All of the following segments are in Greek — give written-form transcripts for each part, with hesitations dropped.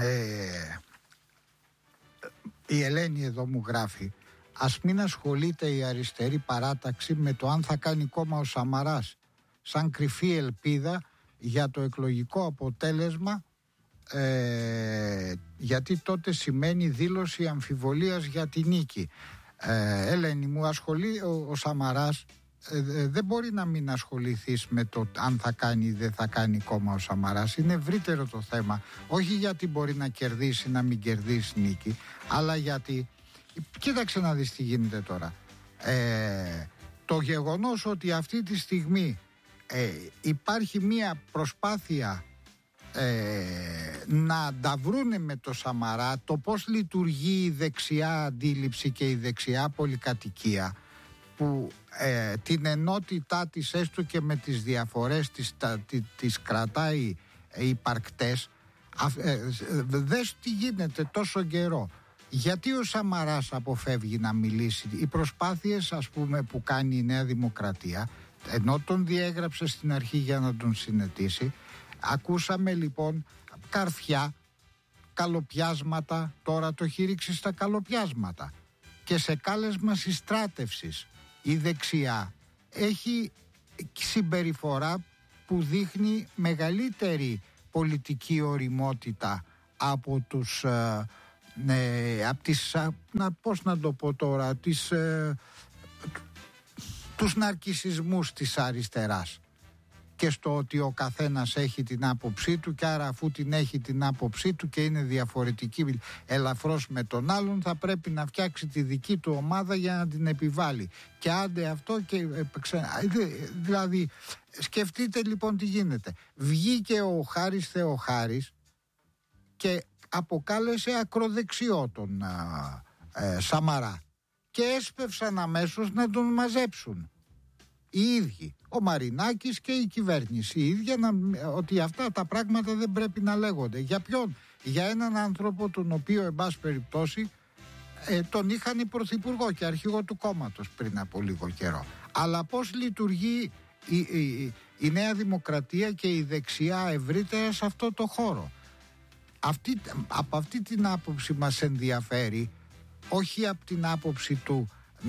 Η Ελένη εδώ μου γράφει: ας μην ασχολείται η αριστερή παράταξη με το αν θα κάνει κόμμα ο Σαμαράς, σαν κρυφή ελπίδα για το εκλογικό αποτέλεσμα, γιατί τότε σημαίνει δήλωση αμφιβολίας για τη νίκη. Ελένη μου, ασχολεί ο Σαμαράς, δεν μπορεί να μην ασχοληθείς με το αν θα κάνει ή δεν θα κάνει κόμμα ο Σαμαράς. Είναι ευρύτερο το θέμα, όχι γιατί μπορεί να κερδίσει να μην κερδίσει νίκη, αλλά γιατί, κοίταξε να δεις τι γίνεται τώρα. Το γεγονός ότι αυτή τη στιγμή υπάρχει μια προσπάθεια να τα βρούνε με το Σαμαρά, το πώς λειτουργεί η δεξιά αντίληψη και η δεξιά πολυκατοικία, που την ενότητά της, έστω και με τις διαφορές της κρατάει υπαρκτές. Δες τι γίνεται τόσο καιρό. Γιατί ο Σαμαράς αποφεύγει να μιλήσει? Οι προσπάθειες, ας πούμε, που κάνει η Νέα Δημοκρατία, ενώ τον διέγραψε στην αρχή για να τον συνετίσει, ακούσαμε λοιπόν καρφιά, καλοπιάσματα, τώρα το χείριξε στα καλοπιάσματα, και σε κάλεσμα συστράτευσης η δεξιά έχει συμπεριφορά που δείχνει μεγαλύτερη πολιτική ωριμότητα από τους πώς να το πω τώρα, τους ναρκισσισμούς της αριστεράς, και στο ότι ο καθένας έχει την άποψή του, και άρα αφού την έχει την άποψή του και είναι διαφορετική ελαφρώς με τον άλλον, θα πρέπει να φτιάξει τη δική του ομάδα για να την επιβάλλει, και άντε αυτό και δηλαδή σκεφτείτε λοιπόν τι γίνεται. Βγήκε ο Χάρης Θεοχάρης και αποκάλεσε ακροδεξιό τον Σαμαρά, και έσπευσαν αμέσως να τον μαζέψουν οι ίδιοι, ο Μαρινάκης και η κυβέρνηση η ίδια, ότι αυτά τα πράγματα δεν πρέπει να λέγονται. Για ποιον? Για έναν άνθρωπο τον οποίο, εν πάση περιπτώσει, τον είχαν πρωθυπουργό και αρχηγό του κόμματος πριν από λίγο καιρό. Αλλά πώς λειτουργεί η Νέα Δημοκρατία και η δεξιά ευρύτερα σε αυτό το χώρο? Από αυτή την άποψη μας ενδιαφέρει, όχι από την άποψη του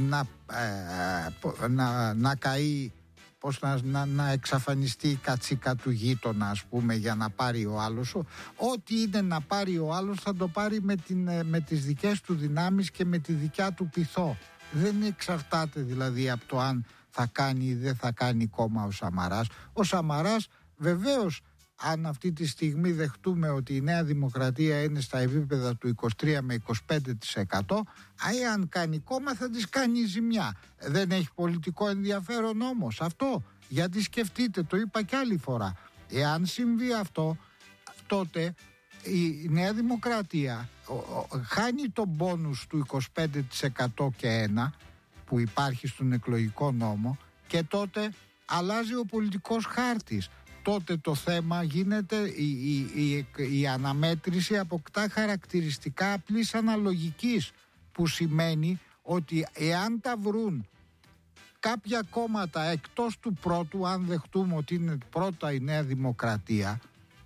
να καεί, να εξαφανιστεί η κατσίκα του γείτονα, ας πούμε, για να πάρει ο άλλος. Ό,τι είναι να πάρει ο άλλος θα το πάρει με τις δικές του δυνάμεις και με τη δικιά του πειθό. Δεν εξαρτάται δηλαδή από το αν θα κάνει ή δεν θα κάνει κόμμα ο Σαμαράς. Ο Σαμαράς βεβαίως, αν αυτή τη στιγμή δεχτούμε ότι η Νέα Δημοκρατία είναι στα επίπεδα του 23 με 25%, αν κάνει κόμμα θα της κάνει ζημιά. Δεν έχει πολιτικό ενδιαφέρον όμως αυτό, γιατί σκεφτείτε, το είπα κι άλλη φορά, εάν συμβεί αυτό, τότε η Νέα Δημοκρατία χάνει τον μπόνους του 25% και 1 που υπάρχει στον εκλογικό νόμο, και τότε αλλάζει ο πολιτικός χάρτης. Τότε το θέμα γίνεται, η αναμέτρηση αποκτά χαρακτηριστικά απλής αναλογικής, που σημαίνει ότι εάν τα βρουν κάποια κόμματα εκτός του πρώτου, αν δεχτούμε ότι είναι πρώτα η Νέα Δημοκρατία,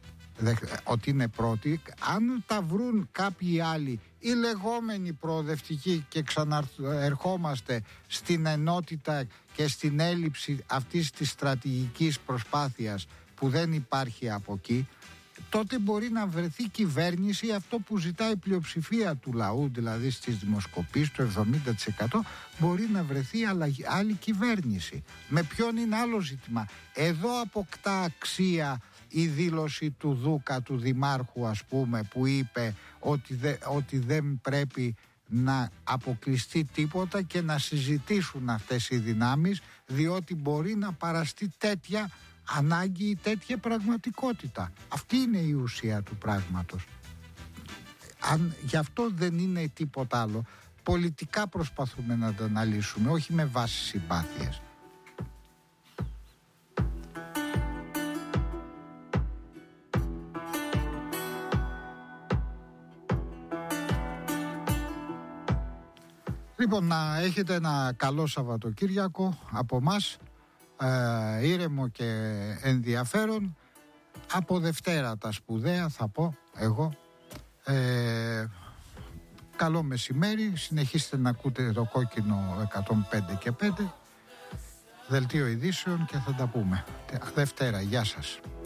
ότι είναι πρώτη, αν τα βρουν κάποιοι άλλοι, οι λεγόμενοι προοδευτικοί, και ξαναερχόμαστε στην ενότητα και στην έλλειψη αυτής της στρατηγικής προσπάθειας που δεν υπάρχει από εκεί, τότε μπορεί να βρεθεί κυβέρνηση, αυτό που ζητάει η πλειοψηφία του λαού, δηλαδή στις δημοσκοπήσεις το 70%, μπορεί να βρεθεί άλλη κυβέρνηση. Με ποιον είναι άλλο ζήτημα. Εδώ αποκτά αξία η δήλωση του Δούκα, του Δημάρχου, ας πούμε, που είπε ότι δεν πρέπει να αποκλειστεί τίποτα και να συζητήσουν αυτές οι δυνάμεις, διότι μπορεί να παραστεί τέτοια ανάγκη ή τέτοια πραγματικότητα. Αυτή είναι η ουσία του πράγματος. Γι' αυτό δεν είναι τίποτα άλλο. Πολιτικά προσπαθούμε να το αναλύσουμε, όχι με βάση συμπάθειες. Λοιπόν, να έχετε ένα καλό Σαββατοκύριακο από μας, ήρεμο και ενδιαφέρον. Από Δευτέρα τα σπουδαία θα πω εγώ. Καλό μεσημέρι, συνεχίστε να ακούτε το Κόκκινο 105 και 5, δελτίο ειδήσεων, και θα τα πούμε Δευτέρα. Γεια σας.